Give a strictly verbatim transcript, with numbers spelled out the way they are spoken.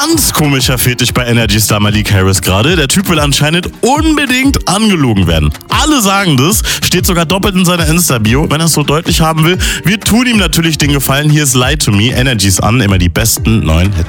ganz komischer Fetisch bei Energy Star Malik Harris gerade. Der Typ will anscheinend unbedingt angelogen werden. Alle sagen das, steht sogar doppelt in seiner Insta-Bio. Wenn er es so deutlich haben will, wir tun ihm natürlich den Gefallen. Hier ist Lie to Me, Energies an, immer die besten neuen Hits.